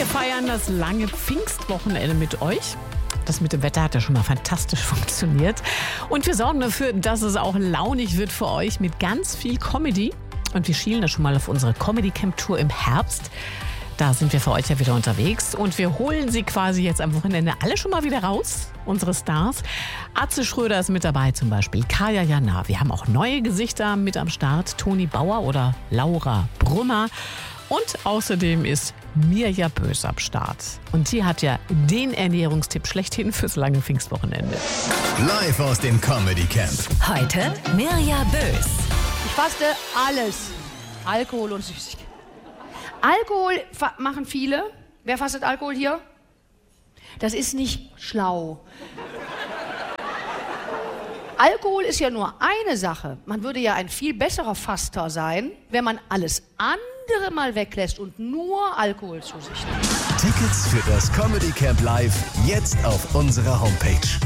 Wir feiern das lange Pfingstwochenende mit euch. Das mit dem Wetter hat ja schon mal fantastisch funktioniert. Und wir sorgen dafür, dass es auch launig wird für euch mit ganz viel Comedy. Und wir schielen da schon mal auf unsere Comedy-Camp-Tour im Herbst. Da sind wir für euch ja wieder unterwegs. Und wir holen sie quasi jetzt am Wochenende alle schon mal wieder raus, unsere Stars. Atze Schröder ist mit dabei zum Beispiel, Kaya Jana. Wir haben auch neue Gesichter mit am Start, Toni Bauer oder Laura Brümmer. Und außerdem ist Mirja Bös am Start. Und sie hat ja den Ernährungstipp schlechthin fürs lange Pfingstwochenende. Live aus dem Comedy Camp. Heute Mirja Bös. Ich faste alles. Alkohol und Süßigkeiten. Alkohol machen viele. Wer fastet Alkohol hier? Das ist nicht schlau. Alkohol ist ja nur eine Sache. Man würde ja ein viel besserer Faster sein, wenn man alles andere mal weglässt und nur Alkohol zu sich nimmt. Tickets für das Comedy Camp Live jetzt auf unserer Homepage.